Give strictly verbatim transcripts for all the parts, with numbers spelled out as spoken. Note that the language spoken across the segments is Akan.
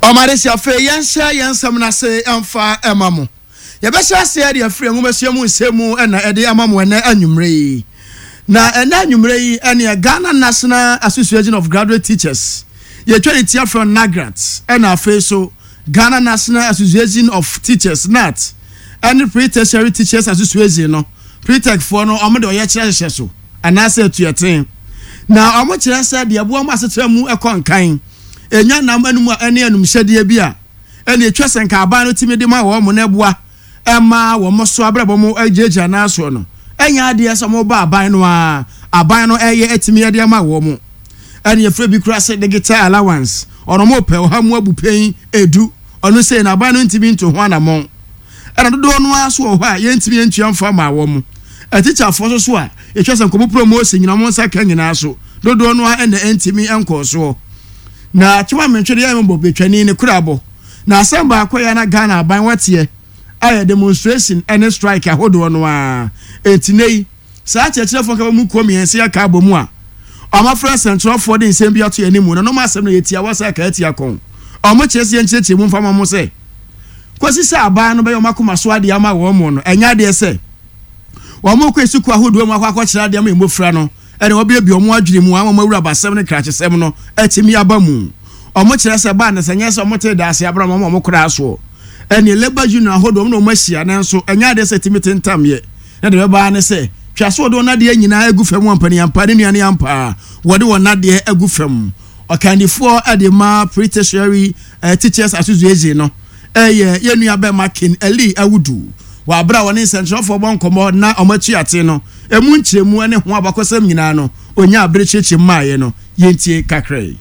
Omaresia fe yensha yensam na se emfa emamu. Yebesha se de afre nwumasiamu nsemu na ede amamu ene anwumre. Na ene anwumre yi ene Ghana National Association of Graduate Teachers. Ye twani tia from Nagrat ena afe so Ghana National Association of Teachers N A T and Pre-Tertiary Teachers Association no. Pre-Tech for no omo de oye kire hye so. Anase atuaten. Na omo kire se de abo omo asetemu ekonkan. Enya nam anum ene anum hyede bia ene etwesen ka aban no timede ma wo mo na boa ema wo mo so abrabo mo ajeja na so no enya ade so mo ba aban no a aban no eye etimi ade ma wo mo ene efre bi kura se digital allowance ono mo pe ha mo abupen edu ono se na aban no ntimi nto ho na mo ene dodo no aso ho a ye ntimi entua mfa ma wo mo a teacher for so so a etwesen ko promotion nyina mo nsa ka nyina so dodo no a ene ntimi enko so na chuma mentwede ya mbo betwani ne kurabo na asamba akoya na Ghana ban watie aye demonstration and strike ahodo no a etinei sa chechire fo ka mu komi ense ya ka abomu a oma friend central for the nsem bia to animu no ma asem na yetia wasa ka atia kon omo chese encheche mu mfama mo se kwasi sa aban no be yo makoma so ade ama wo mo no enya de se wo mo kwesi ku ahodo mu akwa kire ade ama emofra no ene obi ebi omo adwire mu ama mawura basem ne krachesem no atimi abamu omo kire se ba na senye se omo te da ase abra omo omo kura aso ene Labour Union ahodo no mahia ne nso enya de se timiti ntam ye na de ba ne se twaso do na de nyina agu fam ampani ampani nuane ampa wode wona de agu fam okandifo ade ma Pre-Tertiary uh, Teachers Association no eye ye nua be makin eli awudu wa bra woni central for bon komo na omachi ate no emu nchiremu ene ho abakosam nyina no onya abrecheche maaye no yentie kakrai.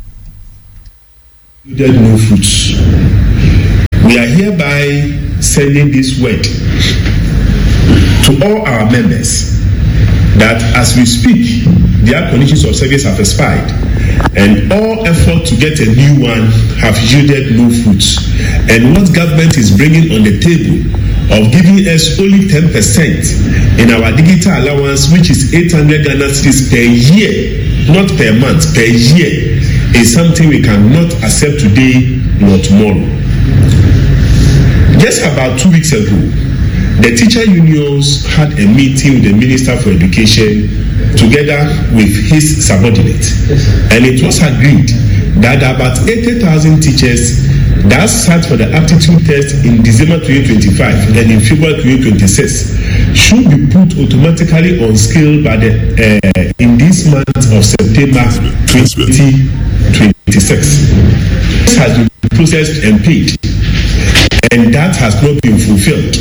There no fruits. We are hereby sending this word to all our members that as we speak, their conditions of service have expired, and all effort to get a new one have yielded no fruits. And what government is bringing on the table of giving us only ten percent in our digital allowance, which is eight hundred Ghana cedis per year, not per month, per year, is something we cannot accept today nor tomorrow. Just about two weeks ago, the teacher unions had a meeting with the Minister for Education together with his subordinate, and it was agreed that about eighty thousand teachers that sat for the aptitude test in December twenty twenty-five and in February twenty twenty-six should be put automatically on scale by the uh, in this month of September twenty twenty-six. This has been processed and paid, and that has not been fulfilled.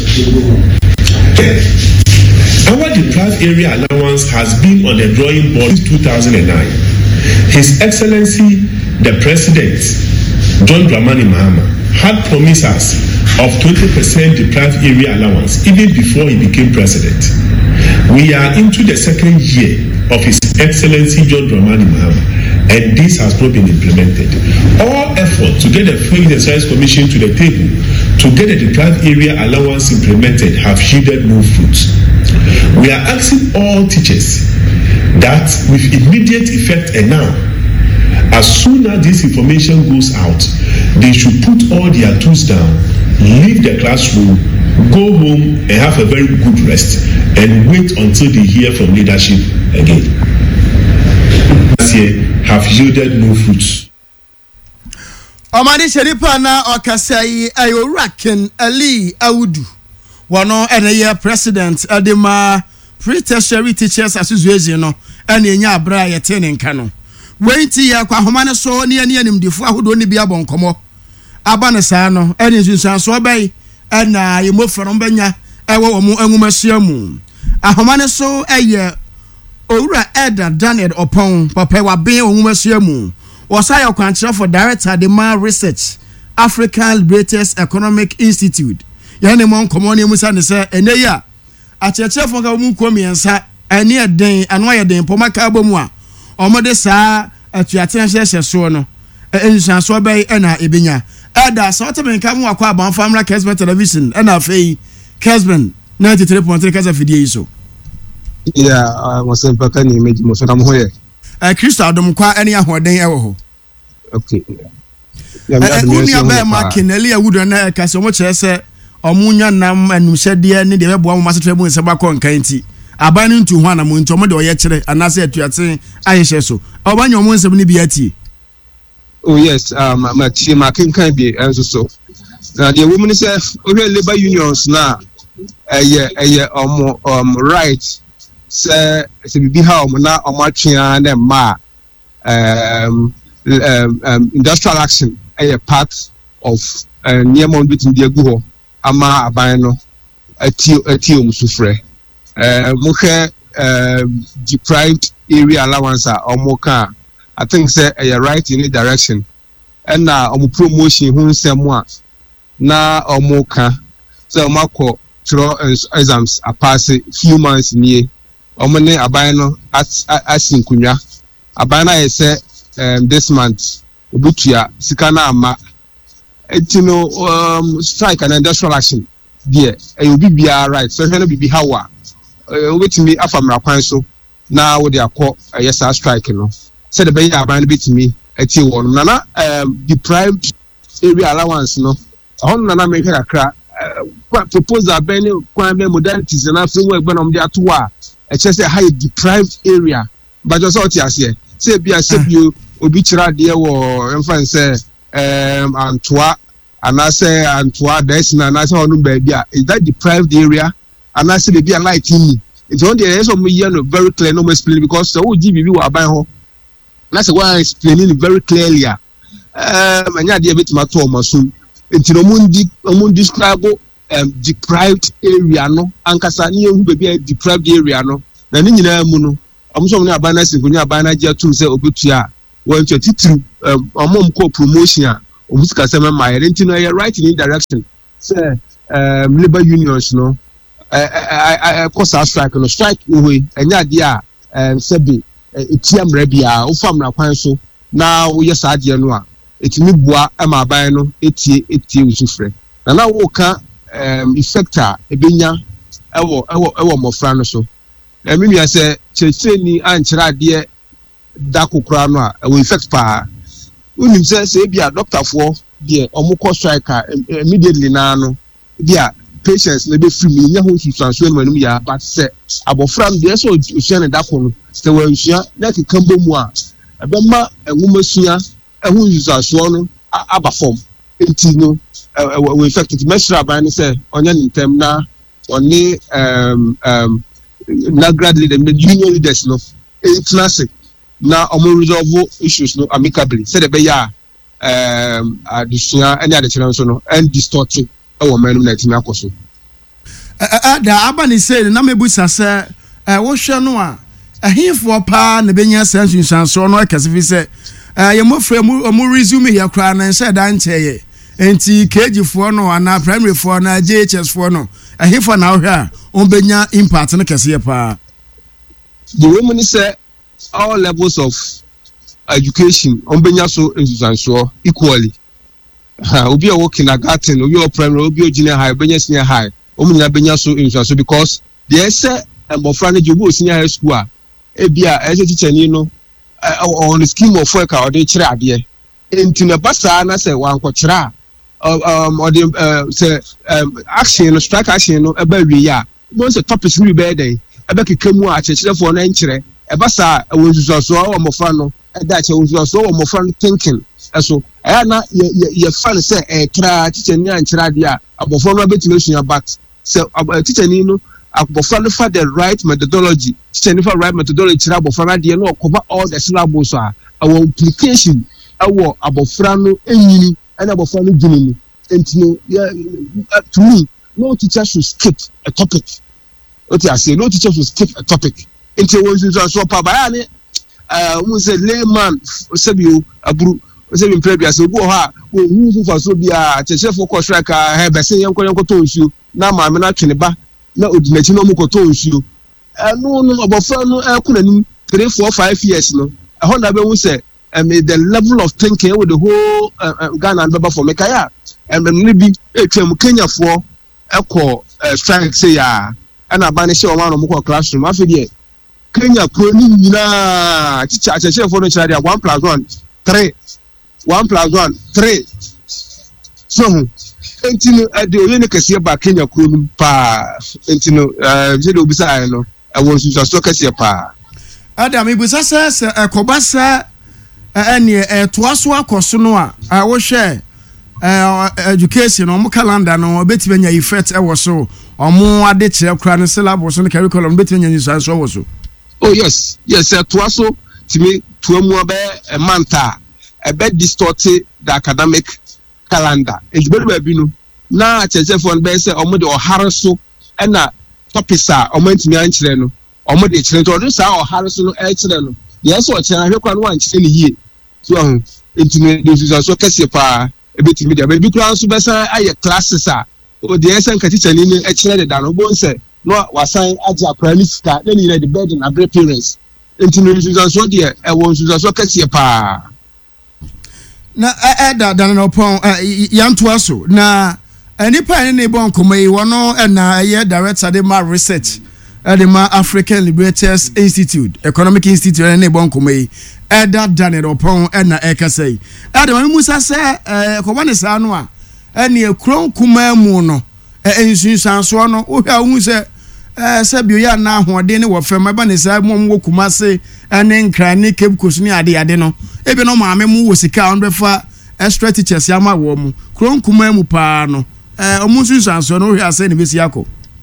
Our deprived area allowance has been on the drawing board since two thousand nine. His Excellency the President, John Dramani Mahama, had promised us of twenty percent deprived area allowance even before he became president. We are into the second year of His Excellency John Dramani Mahama, and this has not been implemented. All effort to get the Foreign Service Commission to the table to get the deprived area allowance implemented have yielded no fruits. We are asking all teachers that with immediate effect and now, as soon as this information goes out, they should put all their tools down, leave the classroom, go home and have a very good rest, and wait until they hear from leadership again. This year have yielded no fruits. Omani Sheripa na okasai ayo Rakin Ali Awudu wano ene president adema Pre-Tertiary Teachers Association no ene nya abra yete ne nka no wenti ya kwa homane so ne ne animdifo ahodo ne bia bonkomo abane saa no ene nsunsan so bai ena yemofro banya ewo wo mu enwumahia mu ahomane so eye owura Elder Daniel Opon papa wa ben enwumahia mu osaya kwankyerɛ for director the man research African Liberators Economic Institute yani mon komone musa ne se ene ya akyerɛkyerɛ fo ka mu komiensa ene eden ano ye den pomaka abomu a omode saa atuaten hyehyɛ so no ensan so bai ena ebenya ada so temen ka mu akwa ban famra Kesben television ena afei Kesben ninety-three point three kasa fidie iso yeah I was saying paka ni meji mo so na mo hoye eh Kristo adom kwa ene ahoden ewo ho okay uni abe ma keneli awudo na ka se mo kire se omunya nam anumhyede ne de bebo amoma se trebu se ba kon kan ti aban ntu ho anam ntu mo de oye kire anase atuate ayehye so obanya omo nsem ne bi ati. Oh yes, um ma chi ma kin kan bi enso so na the women say ohe labor unions na eye eye omo um right say se bi ha omo na omo atwea na ma um um, um industrial action eye part of uh, near mon bit ndi agu ho ama aban no ati ati omo sufre eh mo hwe deprived area allowance omo ka I think say a right in the direction and na omo promotion hu nsem a na omo ka so mako through exams a pass few months nie omo ne aban no asinkunwa aban na ye say um this month obutua sika na ama etino um strike and industrial action there e obi bia right so hwe no bibi hawa obetimi afamra kwan so na wo de akọ yesa strike no said the bay aban bit me at you one nana um deprived area allowance no on nana make kakra proposal ben kwan be modalities na framework ben om dey atoa e che say high deprived area but just out here say say bia say you obi kira de wo emfa say um antoa ana say antoa that's na na say onu ba bia is that deprived area ana say be a light in it's on there so me no very clear no explain because so G B B wa aban ho that's why I explaining very clearly um anya de bit mato omasun entino mundi omun describe um deprived area no ankasa ne ehu be deprived area no na ni nyina mu no omso ne abana sinkunya abana je tum se obetua won titiri um omom ko promotion a omusika se ma ya entino ya right in direction say um labor unions no I I cause strike no strike we anya de a um sebi etiam rabia wo famra kwan so na wo yesa ade no a etimi bua ama aban no etie etie usufre na na wo ka um effector ebenya ewo ewo ewo mofra no so emi nua se cheche ni anchira ade da kokora no a wo effect pa unim se se bia doctor fo de omukọ strike immediately na no bia patients na be free me nya ho susanso no anum ya but se abofram de so osuane da ko no se wansua na kikambo mu a ebema enwumasua ehun susanso no aba form enti no we effect it measure ban ni se onya ntem na oni um um na grad leader the junior leaders no in classic na omo resolve issues no amicably said the be ya um additional any additional so no and distorting ewo manum na timi akoso eh da abani say na mebusa say eh wo hwe no a ahimfo pa na benya sansu sanso no akasifi say eh ye mofre mu mu resume here kra na say dan cheye enti K G fo no ana primary fo na J H S fo no ahimfo na wo hwe a on benya impact no kase pa the woman say all levels of education on benya so ensusanso equally ha obi o kindergarten obi o primary obi o junior high benya senior high omunya benya so ensusanso because there say mbofra na jobu senior high school a e bia e teacher ni no on the scheme of work or dey kire ade enti na basa na say wan ko kire um or the say action no strike action no e ba wi ya don say topics we be dey e ba kekamu a kire for na nkire e basa won ensusanso o mbofra no e da che ensusanso o mbofra no thinking eso eh na ye fan say eh kra teacher ni anchira dia abofo no betime sua but say teacher ni no abofo no for the right methodology teacher ni for right methodology kra abofo na dia no cover all the syllabus a our implication our abofo no enyini and abofo no dwini entino to me no teacher should skip a topic what I say no teacher should skip a topic into one so pa ba ya uh we say layman sabiu aburu say in previous go ha wo hu for so bia chechefo ko strike ha be say yanko yanko to nsu na ma me na twene ba na odinachi no mu ko to nsu enu no obofra no e kuna nim three four five years no e honda be hu say um, the level of thinking with the whole uh, uh, Ghana and Baba for Mekaya and maybe etwem Kenya for e ko strike say ya ana ba ne she o ma no mu ko classroom afedi Kenya ko ni nyina chicha chechefo no chira dia one plus one three one plus one three so enti no ade oye ne kese ba Kenya kuro pa enti no eh je do bisa ai no e won su so kese pa Adam ibusa se se ekoba se ene e toaso akoso no a wo hwe education no mo calendar no obeti benya effect e wo so omo ade kire kura no syllabus no curriculum obeti benya nyisan so wo so. Oh yes yes e toaso timi tuamu abe e manta e be distort the academic calendar enti be ba bi no na chechefo no be se omo de ohare so e na topics a omo ntimi an kire no omo de kire to do sa ohare so no e kire no yes o kire ahwe kwa no an kire ni hie so ahun enti ne de so kese pa ebetimi dia be bi kura nso besa aye classes a o de esen ka teacher ni ni e kire de da no bo nse no wasan aja akra ni sika na ni na the burden abre parents enti no nso so de e won nso so kese pa na e da da no pon yanto aso na enipa ni ne bon komai wono na ye director de ma research the ma African Liberators Institute Economic Institute ne bon komai Eda Daniel Opon na ekasai Eda Musa se eh ko bane sa no a ene ekron kuma mu no ensunsan so no wo hwa hu se eh se bioya na ahode ne wo fem ba ne sa mo mo kuma se ene nkra ne kebkos ne ade ade no ebe no maame mu wo sika on befa extra teachers ya ma wo mu kron kuma mu pa no eh omunsunsan so no hwa se ne besi akọ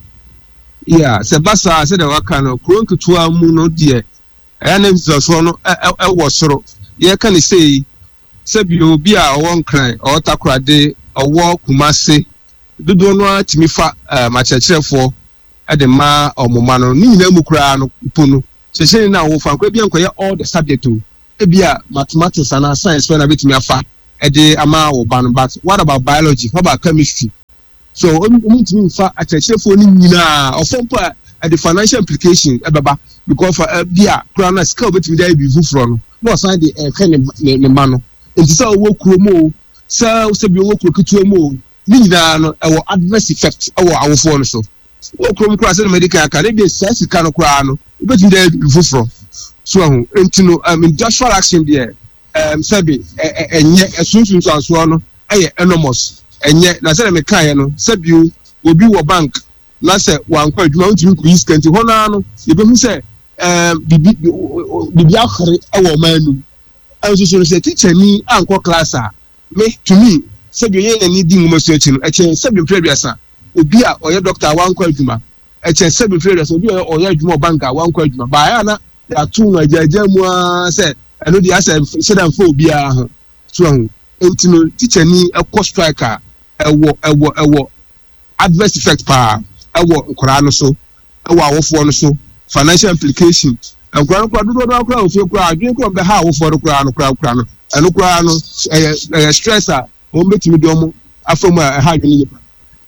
yeah se basa se de waka no kron kutua mu no de ene nso no e wo soro ye ka ne sei se bi obi a won kran o takrade owo kumase dodo no atimi fa machechefo e de ma omoma no ni nyina mu kura no ponu sese na wo fa kwa bi ankoye all the subject o e bia mathematics and science when abetimi afa e de ama wo ban but what about biology how about chemistry so omutimi fa achechefo ni nyina ofompa at the financial implication ebeba because for uh, bia krana skill betimi dey be fufuro no no sign the uh, kind ne mano enti say owo kromo say say bi owo krokutu mo ni nyina no e wo adverse effect e wo awofo no so wo krom kra say medical aka dey be sense kan kra no betimi dey be fufuro so ahu enti no um, industrial action there um sabi enye esunsun so aso no eye enormous enye na say me kan no sabi obi wo bank na se wan kwa adwuma ntumi ku iskanti ho na no ye be hu se eh bibi bibi akhre e wo manu anso so se teacher ni anko class a me to me se bi yen ni di ngumo so achi no e chen se bi previous obi a oye doctor wan kwa adwuma e chen se bi previous obi oye adwuma banka wan kwa adwuma ba ya na ya tu no ajaja mu a se eno di ase se dan fo obi a ho so hu enti no teacher ni e ko striker e wo e wo e wo adverse effect pa ewo nkora no so ewo awofo no so financial implication nkora no kwa dodo no kwa ofie kwa adwen kwa be ha awofo no kwa no kwa kwa no eno kwa no eh stress a o betimi de omo afamu a ha adwen yipa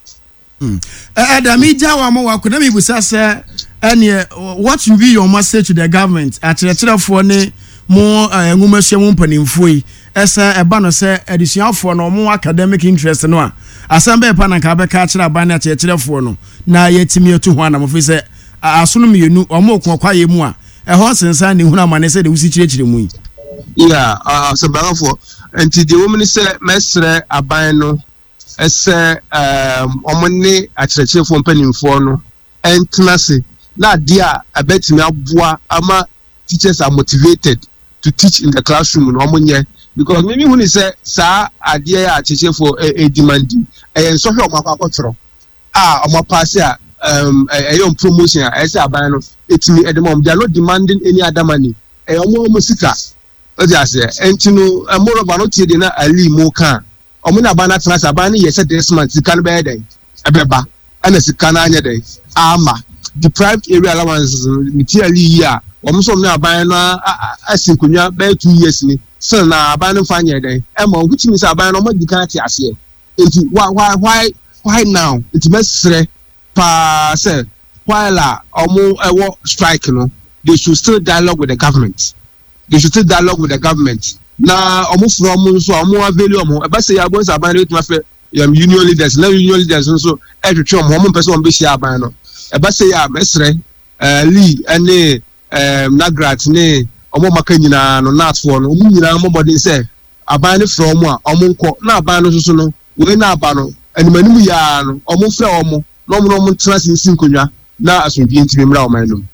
mm eh da mi jawa mo wa kuna mi busa se ene what will be your message to the government akyerɛkyerɛfo ne mo ngumahye mo mpanimfo yi esa eba no se edusiafo no mo academic interest no a asambe pa na ka be ka kyerɛ aban na akyerɛkyerɛfo no na yetimi etu ho na mo fi se asono mienu omo kokwa ye mu a ɛho sensan ne hunu amane se de wusi kyerɛkyerɛ mu yi yeah uh so bagafo enti de woman se mesre aban no ese um omo ne akyerɛkyerɛfo mpanimfo no entnase na dia abetimi aboa ama teachers are motivated to teach in the classroom no omonye because maybe when he say sa adie ya acheche for a demanding eh so hwe omakwa kwotro ah omapass a um eh promotion a eh say aban no etimi edemom they are not demanding any other money eh omo omo sika o dey say entino amoro ba no tie de na ali mo kan omo na aban na trans aban no yes this month sika no be dey ebeba ana sika na anya dey ama deprived area allowances materially here omo so na aban no asinkunya be two years ni so na aban no fanya dey e ma which means aban no mo dikan ati ase enti why why why now enti mesre pa say while omo ewo strike no they should still dialogue with the government they should still dialogue with the government na omo from omo so omo avail omo e ba say ya bonsa aban no fe yam union leaders na union leaders so e twetwe omo omo person omo be share aban no e ba say ya mesre eh lee ene eh nagrat ne omo maka nyina no nat for no omo nyina mo body say aban no from a omo nko na aban no so no we na aba no animanimu ya no omo fra omo no omo no omo tra sinsin konwa na asomdie ntimi mra oman no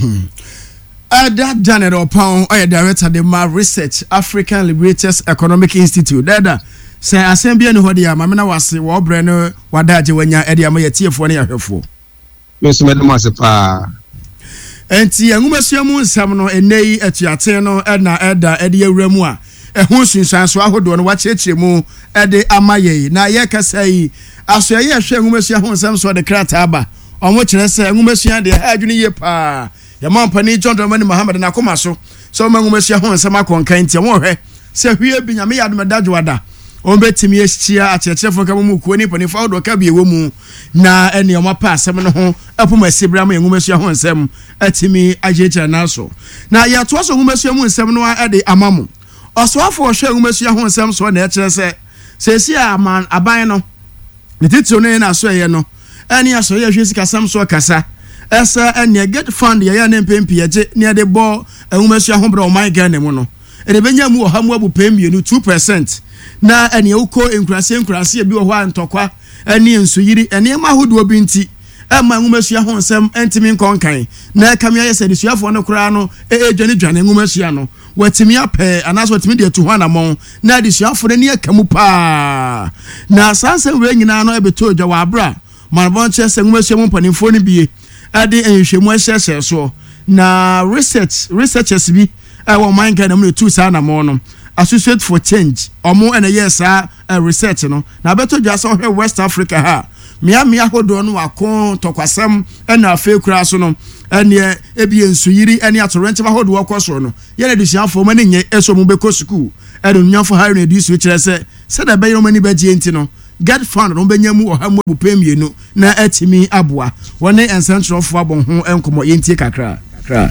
Uh, that Janet Opon, or director of the Ma Research African Liberators Economic Institute. Dada, say assembly and what the Mamma was war brenner, what that you when you're at the Amaya for near her for. Miss Madamasepa. And see, a woman, Samuel, and nay at Yateno, Edna, Edda, Eddie Remua, a Hunsin Sanswa, who don't watch it, you at the Amaye. Now, Yaka say, I say, yes, woman, some sort of crataba, on which I say, woman, the Haguni pa. Ya mampani John Dramani Muhammad na koma so so mangumesia ho nsema konkan ntia wo hwe se hwie bi nyame ya admedajo ada on betimi ehia achechefo ka mu kuo ni pani fa do ka bi ewo mu na ene oma pa asem no ho apoma sibra ma ngumesia ho nsem atimi ajeje na so na ya to so ngumesia mu nsem no ade amamu osoafo hwe ngumesia ho nsem so na ekere se se si aman aban no ne titio no na so ye no ene aso ye hwe sika sam so kasa esa ene get fund ya ya ne pempi eje ne de bo ehumesua ho bra o my Ghana mu no ene benya mu ohamu abu pemmienu two percent na ene uko enkurase enkurase bi wo ho antokwa ene nsuyiri ene ma hodo bi nti e ma ehumesua ho nsem entimi nkonkan na kamia ye sedi suafo no kura no e edwane dwane ehumesua no watimi ape anaso watimi de tu ho anamon na de suafo ne akamu pa na sanse we nyina no ebeto dwa wa abra manbon chese ehumesua mu panimfo ne bie ade enhwemu ahyehyɛ so na research researchers bi e wo man Ghana mu two sa na mo no associate for change omo ene yes a research no na beto dwa so hwe West Africa ha mia mia hodo no akon tokwasam ena afa kura so no ene ebie nsuyiri ene atorente ba hodo akoso no ye na disiafo ma ne nye eso mu beko school ene nyafo ha ne disu kire se se da be mani ba gie enti no get fund no benyamu ohamu bu pemienu na atimi aboa woni ensentro fo abon ho enkomo yentie kakra kakra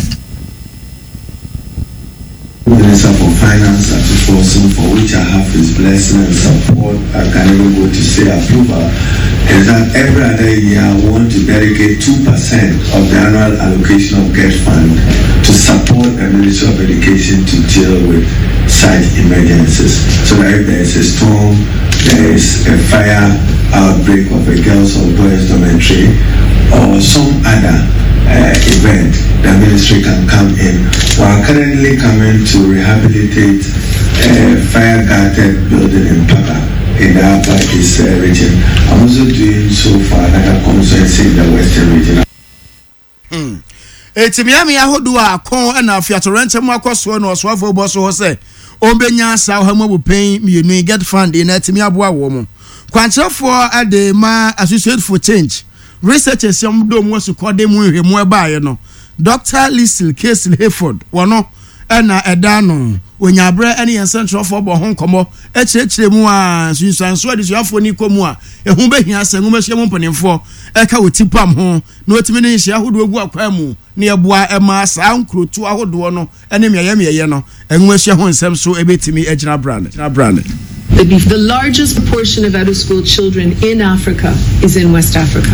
Minister for Finance at Forcing, for which I have his blessing and support. I can even go to say approval. Is that every other year I want to dedicate two percent of the annual allocation of Get Fund to support the Ministry of Education to deal with such emergencies. So that if there is a storm, there is a fire outbreak of a girls or boys dormitory, or some other uh, event, the ministry can come in. We are currently coming to rehabilitate a fire guarded building in Paka in the Upper East uh, region. I'm also doing so for another constituency in the Western region. Hmm. Eti miami ahodo a kon na afiatorente mu akoso no oswafo boso ho se ombenya sa hamu bu pen mienu Get Fund na etimi aboa wo mu kwanchefo ade ma associate for change researchers yom do mu su kode mu hwemu ebaaye no Doctor Lisil Casey Hayford wono na edano onyabre ene yen central for bo ho nkomo echirechire mu a sunsanso ade suafo ni komu a ehu behia asangu mahye mu mpanimfo eka wotipam ho na otimi ne hye ahodo egu akwa mu na eboa ema sa nkrotu ahodo no ene meyeye meyeye no engu mahye ho nsem so ebetimi agina brand agina brand. The largest proportion of out-of-school children in Africa is in West Africa.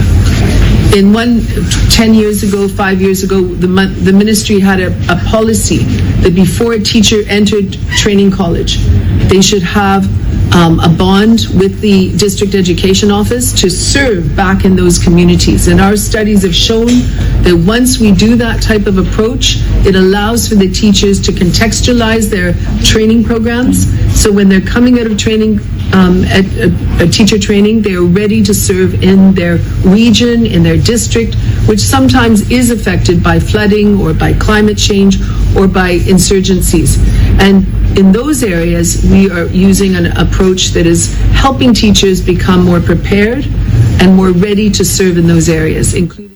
In one, ten years ago, five years ago, the, the ministry had a, a policy that before a teacher entered training college, they should have um, a bond with the district education office to serve back in those communities. And our studies have shown that once we do that type of approach, it allows for the teachers to contextualize their training programs. So when they're coming out of training, um, at a, a teacher training, they are ready to serve in their region, in their district, which sometimes is affected by flooding or by climate change or by insurgencies. And in those areas, we are using an approach that is helping teachers become more prepared and more ready to serve in those areas, including.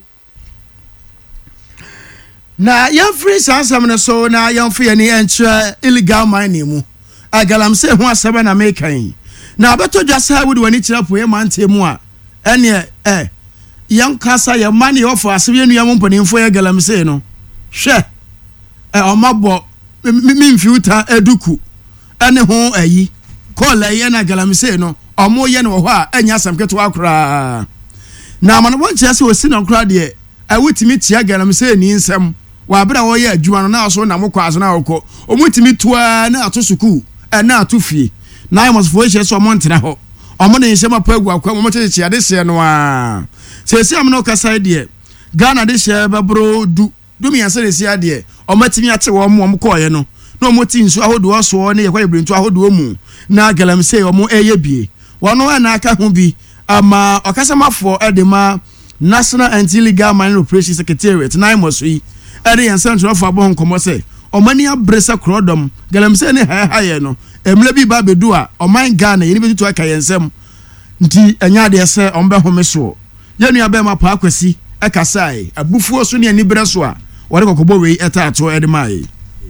Na yan free sansam na so na yan free any entra illegal mining mu agalam say ho asaba na mekan na beto dwasa wudi wani kira po e mante mu a ene eh yan kasa ya mani ofo asebe nu ya mo mpanimfo ya galam say no hwe eh omabo mi mfiuta eduku ene ho ayi kola ye na galam say no omo ye no ho a enya samketo akura na manabo ntia se osi na akura de awutimi tia galam say ni nsem wa bra wo ye adwuma no na so na mokwa aso na okọ omutimi tua na ato suku ɛna ato fie na amos fo ehye so ɔmo ntena hɔ ɔmo ne nhye mapo agu akwa ɔmo kyekye ade hye no a sesi am no kasa de Ghana de hye babro du du mi ansa de si ade ɔmo timi ate wɔ ɔmo ɔmo kɔɔ ye no na ɔmo ti nsu ahodo so ne yɛkwa yebrentu ahodo mu na galamsey ɔmo eye bie wɔno ɛna aka ho bi ama ɔkasamafo edema National Anti-Illegal Mining Operations Secretariat na imoso yi ere yensa ntwafo abo nkomo se omani abresa krodom galamsey ne ha ha ye no emle bi ba bedu a oman Ghana yeni betu aka yensem nti enya de se ombe home so yenu abe ma pa akwasi ekasai abufuo so ne ani bre so a wore kokobo we eta ato edemai.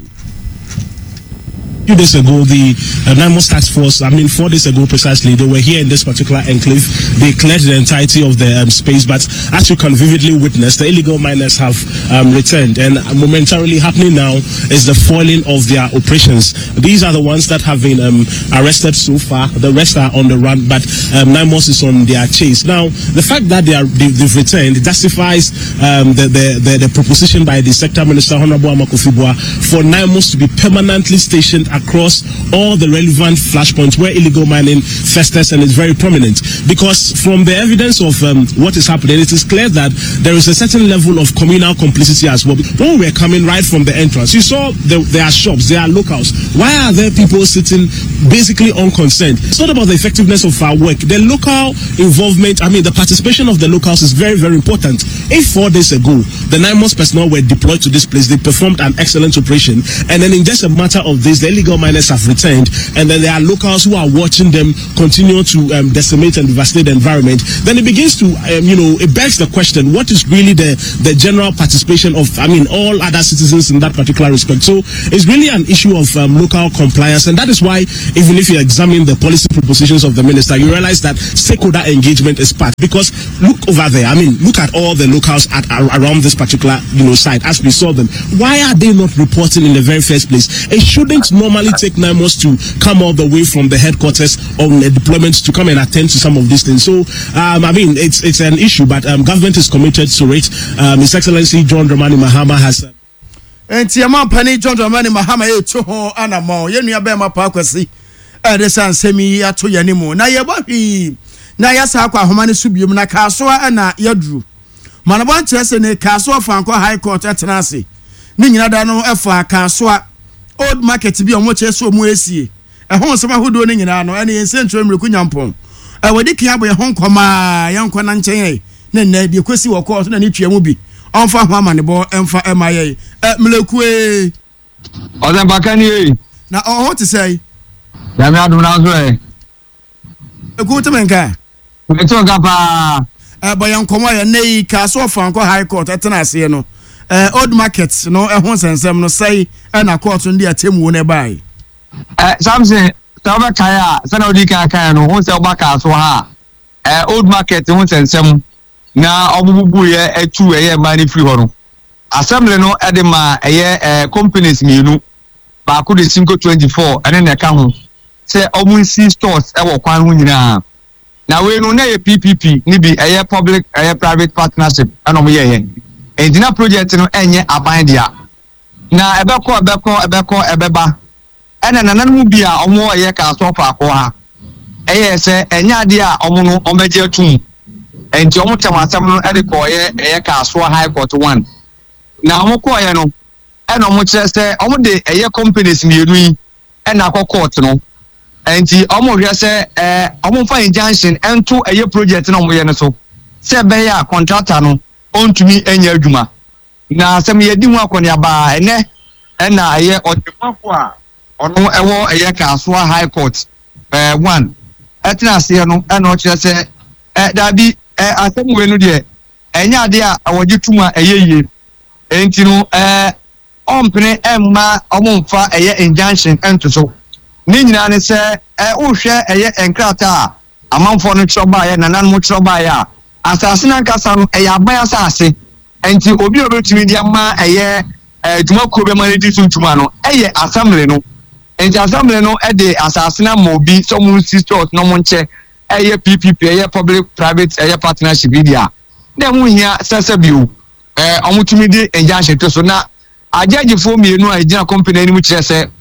Few days ago, the uh, NIMOS task force, I mean, four days ago precisely, they were here in this particular enclave. They cleared the entirety of the um, space, but as you can vividly witness, the illegal miners have um, returned, and momentarily happening now is the foiling of their operations. These are the ones that have been um, arrested so far. The rest are on the run, but um, NIMOS is on their chase. Now, the fact that they are they, they've returned justifies um, the, the, the the proposition by the Sector Minister Honorable Amakofibua for NIMOS to be permanently stationed across all the relevant flashpoints where illegal mining festers and is very prominent. Because from the evidence of um, what is happening, it is clear that there is a certain level of communal complicity as well. When we were coming right from the entrance, you saw the, there are shops, there are locals. Why are there people sitting basically unconcerned? It's not about the effectiveness of our work. The local involvement, I mean, the participation of the locals is very, very important. If four days ago, the NIMOS personnel were deployed to this place, they performed an excellent operation, and then in just a matter of this, the illegal miners have returned, and then there are locals who are watching them continue to um, decimate and devastate the environment, then it begins to, um, you know, it begs the question, what is really the, the general participation of, I mean, all other citizens in that particular respect? So it's really an issue of um, local compliance, and that is why, even if you examine the policy propositions of the minister, you realize that stakeholder engagement is part, because look over there, I mean, look at all the locals at, around this particular, you know, site, as we saw them. Why are they not reporting in the very first place? It shouldn't normally take NIMOS to come all the way from the headquarters on the deployment to come and attend to some of these things. So, um, I mean, it's it's an issue, but um, government is committed to it. Um, His Excellency John Dramani Mahama has. Uh, Enti ama pani John Dramani Mahama ye to ho anamo ye nua be ma pa kwasi e de san semi ato ye nimu na ye ba hwi na ya sa akwa homa ne subium na kaso na yaduru manabo ankyese ne kaso fanko high court etenase ni nyina da no efa kaso old market bi omo cheso omo esie e ho nsema hodo ne nyina no ene yense ntro mreku nyampon e wodi kia bo ye ho nkoma ya nkwa na nchen ne na de kwesi wo court na ni twia bi onfa ho amane bo emfa emaye e mleku e ozen bakani e na o ho ti say ya me adum na so e e ku temenka e to ga pa e bo ye nkoma ye nei ka so fanko high court etenase no eh old market no e ho sensem no say e na court ndi atemu ne bai eh something so ba kai a se na odi kan kan no ho se ba ka so ha eh old market ho sensem na obububu ye etu eye mani free ho no assembly no e de ma eye eh companies mienu ba ko de cinco twenty-four ene na ka ho se omunsi stores e wo kwan ho nyina na we no na ye P P P ni bi eye public eye private partnership ana mo ye ye engineer project no enye aban dia na ebeko ebeko ebeko ebeba ena nanan mu bia omo eye ka so fa ko ha eye se enya dia omo no omeje atum enti omo temasam no ede ko eye eye ka so high court one na omo ko eye no ena omo kire se omo de eye companies mienu yi ena ko court no enti omo hwe se eh omo fa injunction ento eye project no omo ye no so se be ya contractor no ontumi enya adwuma na asem ye di mu akoni aba ene ena aye odemafo a ono ewo eye kaso high court eh one etina se no ena o kire se eh dabi eh asem we no de enya ade a awodi tuma eye ye enti no eh ompene emma omumfa eye injunction ento so ni nyina ne se eh wo hwe eye enkrata amanfo no choba ye nanan mo choba ya asase na nkasa no eya aban asase enti obi obetumi dia ma eye adwuma ko be ma di tuntuma no eye assembly no enti assembly no e de asase na ma obi so mu sisters no mo nche eye P P P eye public private eye partnership dia na mu hia sese biu eh omutumi di injunction to so na agagefo mienu a ejina company ani mu kire se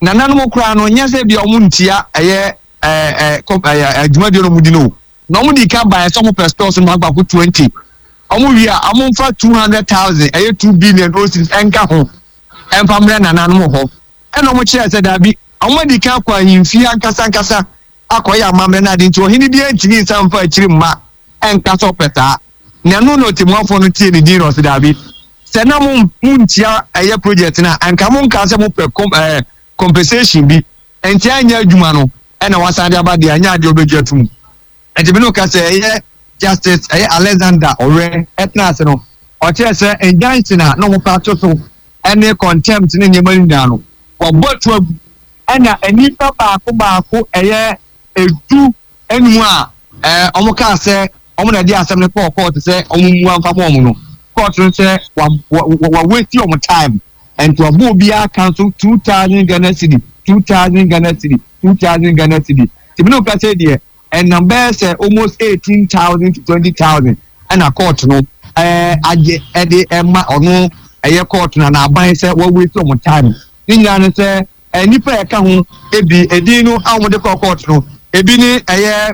na nanom kura no nya se bia omuntia eye eh eh adwuma de no mudi no na omudi ka buy some per stores no agba ko twenty omu wi a amumfa two hundred thousand eye two billion osis enka ho enfamre na nanom ho e no mo kire se da bi omudi ka kwa himfi ankasa ankasa akoya amamre na de nti ohini bi antini nsamfa akiri mma enka so peta na no no timofo no tie ni din se da bi se na mo muntia eye project na anka mo nka se mo pe eh compensation bi enti anya adwuma no ena wasade abade anya ade obejetum enti bino ka say eh justice eh Alexander Ore etna se no o che se enjansi na no mo pato so ene contempt ne nyema nda no obotu ena enipa baako baako eye edu enu a eh omo ka se omo na di asem ne ko court se omo mu amfa mo no court no se wa wa waste your time and to abo bia cancel two thousand Ghana cedi two thousand Ghana cedi two thousand Ghana cedi tibino ka say there and number say almost eighteen thousand to twenty thousand and a court no eh age e de emma ono eye court na na ban say we waste your time ninya no say enipa e ka ho ebi edin no awon de court no ebi ni eye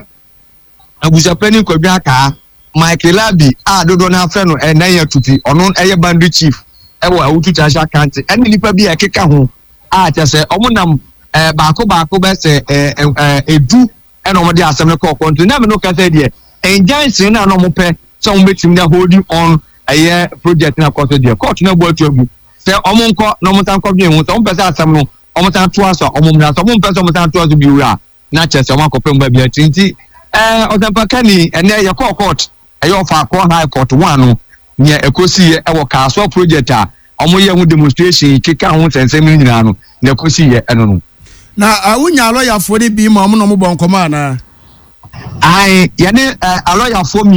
abusapani kwadwa aka Michael Labi a dodo na afre no e nan ya tupi ono eye bandit chief ewo awutu tasha kanti eni nipa bi ekeka ho a che se omunam eh baako baako be se eh edu ena omo de asem ne ko kontu na me no ka say de enjansi na no mo pe so mo betim na holding on aye project na court de court na bo atu se omo nko no mo tan ko bi hu so mo pe se asem no omo tan to aso omo mra so mo pe se omo tan to aso bi wura na che se omo akopem ba bi atinti eh otampa kani ene ye court aye ofa ko high court one no nya ekosi ye ewo kaso project a omo ye hu demonstration keka hu sensem nyina no na ekosi ye eno no na awunya lawyer for the bi ma omo no mo bon koma na ai ye ne a lawyer for